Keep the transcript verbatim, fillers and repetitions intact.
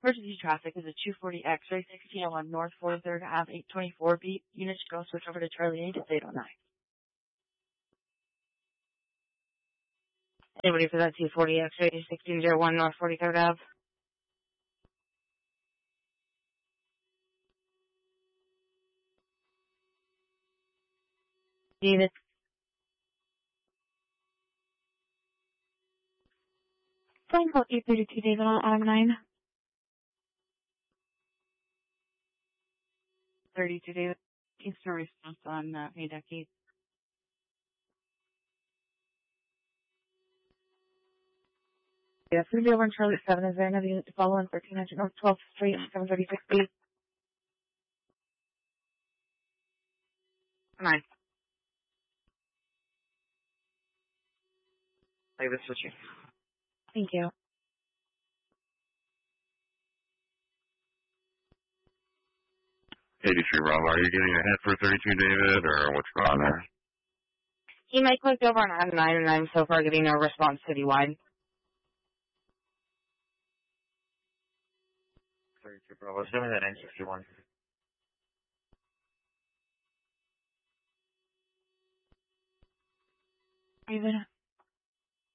Emergency traffic is a two forty X-ray sixteen oh one North forty-third Avenue eight twenty-four B. Units go switch over to Charlie eight. It's eight oh nine. Anybody for that two forty X-ray sixteen oh one North forty-third Avenue? David. Phone call eight thirty-two David on Adam nine. thirty-two David. Instant response on uh, Haydeck eight. Yeah, it's going to be over in Charlie seven. Is there another unit to follow in thirteen hundred North twelfth Street, seven thirty-six B? nine. Like this with you. Thank you. eighty-three Bravo, are you getting ahead for thirty-two David, or what's going on there? He might click over on Adam nine, and I'm so far getting no response citywide. thirty-two Bravo, show me that nine sixty-one. David.